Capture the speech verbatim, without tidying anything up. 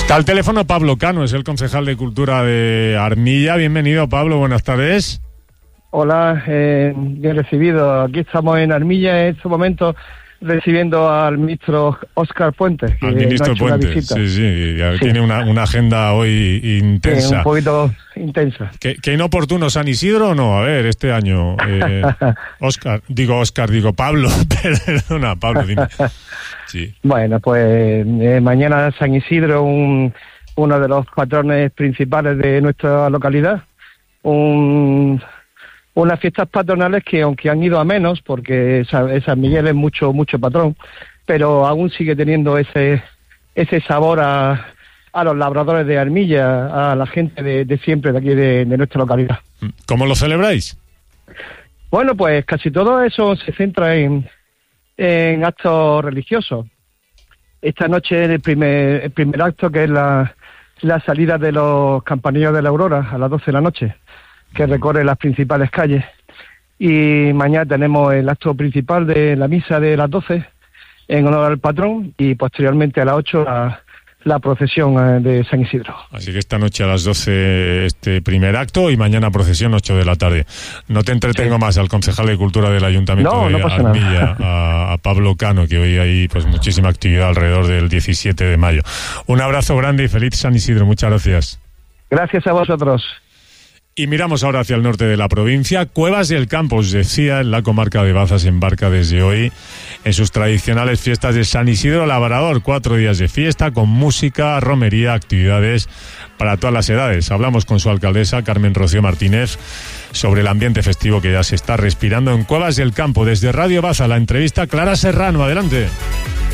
Está al teléfono Pablo Cano, es el concejal de Cultura de Armilla. Bienvenido, Pablo, buenas tardes. Hola, eh, bien recibido. Aquí estamos en Armilla en estos momentos recibiendo al ministro Óscar Puente. Al ministro Puente, sí, sí, ya sí. Tiene una, una agenda hoy intensa. Sí, un poquito intensa. ¿Qué, qué inoportuno, San Isidro o no? A ver, este año, eh, Óscar, digo Óscar, digo Pablo, perdona, Pablo, dime. Sí. Bueno, pues eh, mañana San Isidro, un, uno de los patrones principales de nuestra localidad, un... unas fiestas patronales que aunque han ido a menos, porque San Miguel es mucho mucho patrón, pero aún sigue teniendo ese ese sabor a, a los labradores de Armilla, a la gente de, de siempre de aquí de, de nuestra localidad. ¿Cómo lo celebráis? Bueno, pues casi todo eso se centra en, en actos religiosos. Esta noche el primer, el primer acto, que es la, la salida de los campanillos de la Aurora a las doce de la noche, que recorre las principales calles, y mañana tenemos el acto principal de la misa de las doce en honor al patrón, y posteriormente a las ocho la, la procesión de San Isidro. Así que esta noche a las doce este primer acto y mañana procesión ocho de la tarde. No te entretengo sí. más, al concejal de Cultura del Ayuntamiento no, de no Armilla, a, a Pablo Cano, que hoy hay pues muchísima actividad alrededor del diecisiete de mayo. Un abrazo grande y feliz San Isidro, muchas gracias. Gracias a vosotros. Y miramos ahora hacia el norte de la provincia. Cuevas del Campo, os decía, en la comarca de Baza se embarca desde hoy en sus tradicionales fiestas de San Isidro Labrador. Cuatro días de fiesta con música, romería, actividades para todas las edades. Hablamos con su alcaldesa, Carmen Rocío Martínez, sobre el ambiente festivo que ya se está respirando en Cuevas del Campo. Desde Radio Baza, la entrevista Clara Serrano. Adelante.